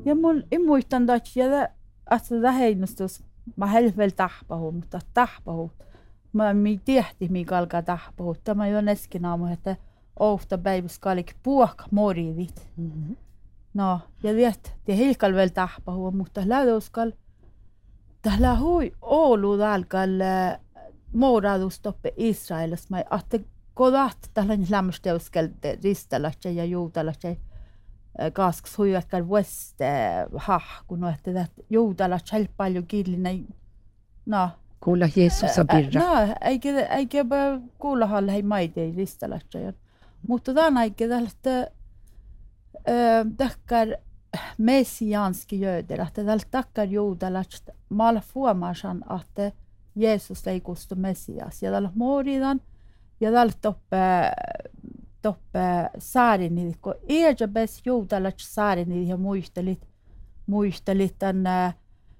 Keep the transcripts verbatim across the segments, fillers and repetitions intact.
Ja mun en muistan, että se heinustus, mä helvel tahpahu, mutta tahpahu. Mä mi tiehti, mikä alkaa tahpahu. Tämä jo neskin aamu, että ohta päivässä kalik puhka morivit. Mm-hmm. No, ja viet, ja hilkal veel tahpahu, mutta lädouskal, tällä hui Oulu alkal mooradustoppe Israelissa. Mä ajattelin, kodat tällainen lämmösteuskelte ristelähtsä ja juutalahtsä. Kasks huijatkal vuost hahku, no että juutalahtsä on paljon kielinen. No. Kuulla Jeesusa birra. No, eikä, eikä kuulla halle hei maitei ristelähtsä. Mutta tämä on eikä tällaista takkar messianski jöder, att det tackar juutalaiset mal fuomasan, että Jeesus ei kustu Messias. Ja tällä moridan ja tällä toppe toppe saarinit, kun eikä bes juutalaiset saarinit ja muistelit muistelit tämän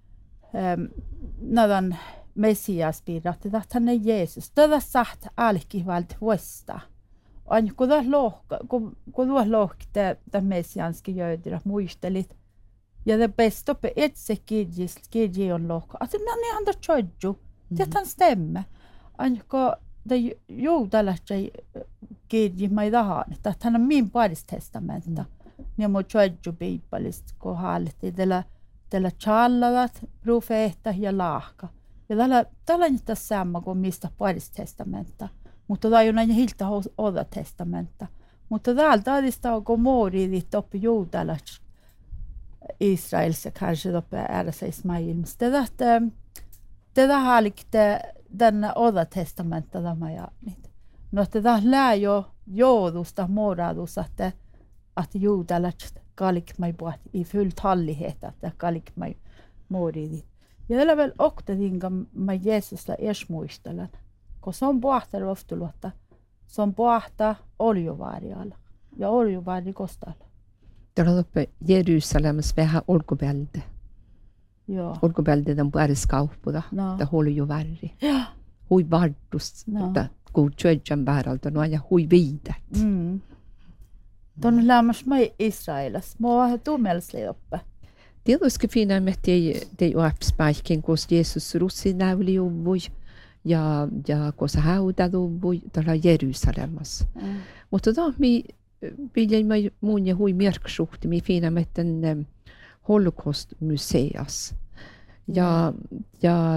nadan Messias piirrat, että hän on Jeesus. Tätä saht alkivalt vuosta. On kun tuossa lohka, kun kun tuossa lohki tämä messianski jöder muistelit. Ja det bästa uppe itse kirjis kirji on lohka. Alltså men ni andra tjodju. Det kan stämma. On kun det juutalaiset kirji mai dahan, että hän on min paris testamenta. Ni må tjodju bibelist kun halti tällä tällä challavat profeetta ja lahka. Ja tällä tällä nyt sama kuin mistä paris testamenta. Mutta tämä on aina hiltä oda testamenta. Mutta täältä adista on kun moridit oppi juutalaiset Israelissa kanske oppi äärässä Ismailissa. Tätä tätä halikte tänne oda testamenta tämä ja niitä. No tätä lää jo joudusta moradus, että että juutalaiset kalikmai puhat i fullt hallihet, että kalikmai moridit. Ja tällä vielä oktatinka mä Jeesusla ees muistelen. Kun se on puhtaa roftuluotta, se on puhtaa oljuvaarialla ja oljuvaari kostalla. Täällä on oppe Jerusalemissa vähän olkopälde. Joo. Olkopälde on puoliskauppuda, että oljuvaari. Joo. Hui vardus, että kun tjöjän väärältä on aina hui viidet. Mm. Tuon lämmäs mä Israelissa. Mä oon vähän tummelsli oppe. Tietysti fina med det det uppspaiken kos Jesus russi nävli uvui ja ja kos hauda uvui täällä Jerusalemassa. Mm. Mutta då mi vill mig mun ja hui merksuhti mi fina med den Holocaust museas. Ja mm. ja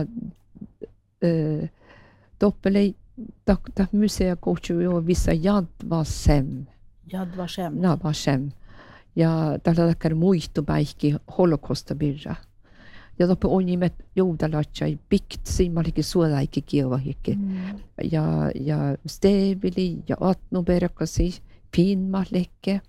eh doppelei ta musea kochu jo vissa Yad Vashem. Yad Vashem. Yad Vashem. Ja täällä takkar muistu päihki holokausta birra. Ja toppe on nimet juutalaitsai pikt simmaliki suolaikki kievahikki. Mm. Ja ja stevili ja atnuperkasi pinmallekke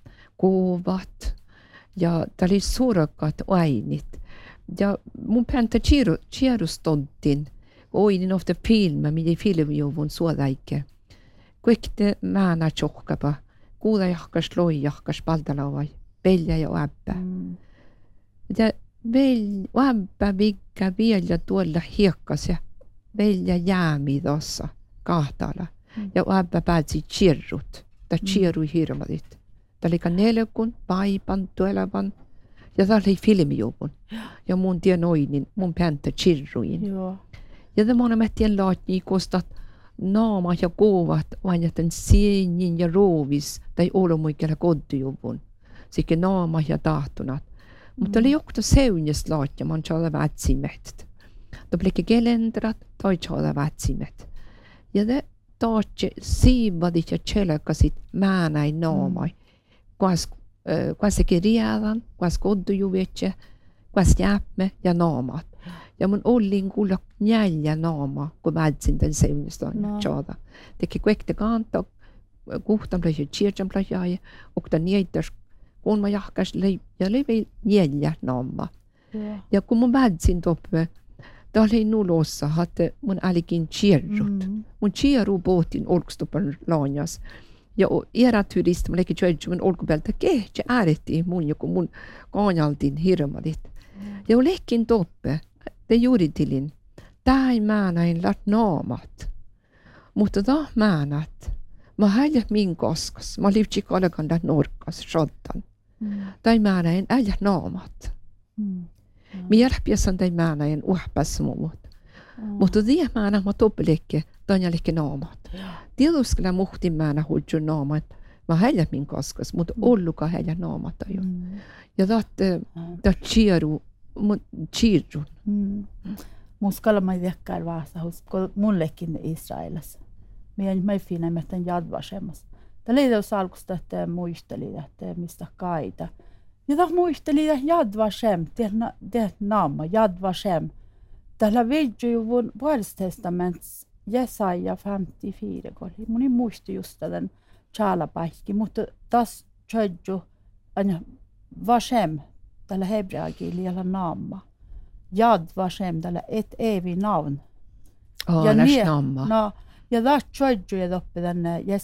kuvat ja täällä oli suurakkaat ainit. Ja mun päntä chiru chirustottin oinin ofta filma mitä filmijuvun suolaikki. Kuikte määnä chokkapa kuuda jahkas loi jahkas paltalavai. Velja ja äppä. Mm. Ja vel, äppä vikkä vielä tuolla hiekkas ja velja jäämi tuossa kahtala. Mm. Ja äppä päätsi chirrut. Ta chirrui hirmadit. Ta oli nelkun, paipan, tuelevan. Ja ta oli filmijuvun. Ja mun tien oinin, mun päntä chirruin. Joo. Ja tämä on mättien laatni kostat naama ja kuvat vain jätän sienin ja roovis tai olomuikella kodujuvun. Sikke naama ja tahtunat. Mutta oli jokta seunjes laatja, man tjala vätsimet. Da blikke gelendrat, tai tjala vätsimet. Ja det taatje siivadit ja tjelakasit määnäi naamai. Kuas, äh, kuas eke riadan, kuas kodujuvetje, kuas jäppme ja naamat. Ja mun ollin kuulla njälja naama, kun vätsin den seunjes laatja tjala. Teki kuekte kanta, kuhtan plöjä, tjirjan plöjä, och den nieitärs kun mä jahkas lei ja lei neljä naama. Yeah. Ja kun mun vädsin toppe, tää oli nulossa, että mun alikin chierrut. Mm. Mun chierru båtin olkstopan laanjas. Ja era turist, mä leikin tjöjtsi mun olkopelta kehtsä ääretti mun joku mun kaanjaltin hirmadit. Yeah. Ja leikin toppe, te juuritilin, tää ei määnäin lat naamat. Mutta tää määnät, mä häljät min koskas, mä livtsi kalakan lat norkas, shoddan. Mm. Tai määnäin äijät naamat. Mm. Miel piasan tai määnäen uhpas muut. Mutta tie määnä mä topelekke tanjalikke naamat. Tietysti muhti määnä hudju naamat. Mä heillä min kaskas, mutta olluka heillä naamat jo. Ja tätä tätä chieru chieru. Muskalla mä tiedäkään vaasa, kun mullekin Israelissa. Meidän mä finna mä tän jadvasemmas. Tällä ei ole alkusta, että muisteli, että mistä kaita. Ja tämä muisteli, että Yad Vashem, det namn, Yad Vashem. Tällä videon vuodestestaments Jesaja femtiofyra, kun mun muisti just den chalapaikki, mutta tas tjödju aina Vashem, tällä hebreakielellä namma. Yad Vashem, tällä et evi navn. Oh, ja näs namma. No, ja tas tjödju ja toppi tänne